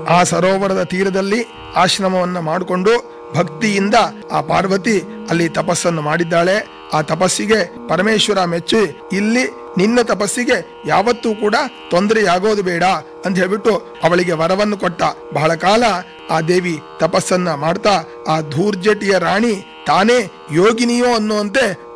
ಆ ಸರೋವರದ ತೀರದಲ್ಲಿ ಆಶ್ರಮವನ್ನ ಮಾಡಿಕೊಂಡು ಭಕ್ತಿಯಿಂದ ಆ ಪಾರ್ವತಿ ಅಲ್ಲಿ ತಪಸ್ಸನ್ನು ಮಾಡಿದ್ದಾಳೆ. ಆ ತಪಸ್ಸಿಗೆ ಪರಮೇಶ್ವರ ಮೆಚ್ಚಿ ಇಲ್ಲಿ ನಿನ್ನ ತಪಸ್ಸಿಗೆ ಯಾವತ್ತೂ ಕೂಡ ತೊಂದರೆಯಾಗೋದು ಬೇಡ ಅಂತ ಹೇಳ್ಬಿಟ್ಟು ಅವಳಿಗೆ ವರವನ್ನು ಕೊಟ್ಟ. ಬಹಳ ಕಾಲ ಆ ದೇವಿ ತಪಸ್ಸನ್ನ ಮಾಡ್ತಾ ಆ ಧೂರ್ಜಟಿಯ ರಾಣಿ ತಾನೇ ಯೋಗಿನಿಯೋ ಅನ್ನುವಂತೆ